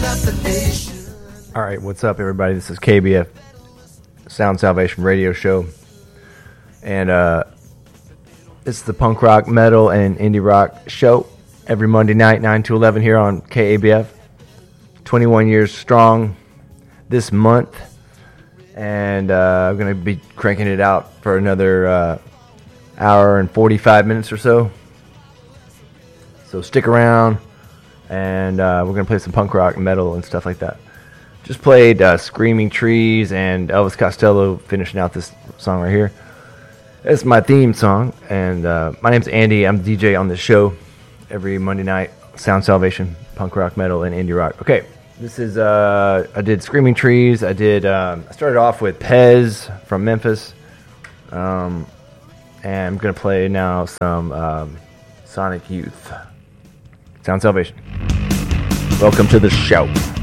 All right, what's up, everybody? This is KBF Sound Salvation Radio Show, and it's the punk rock, metal, and indie rock show every Monday night, 9 to 11 here on KABF. 21 years strong this month, and I'm going to be cranking it out for another hour and 45 minutes or so. So stick around, and we're going to play some punk rock, metal, and stuff like that. Just played Screaming Trees and Elvis Costello finishing out this song right here. It's my theme song, and my name's Andy. I'm the DJ on this show every Monday night. Sound Salvation, punk rock, metal, and indie rock. Okay, this is, I did Screaming Trees. I started off with Pez from Memphis. And I'm going to play now some Sonic Youth. Sound Salvation. Welcome to the show.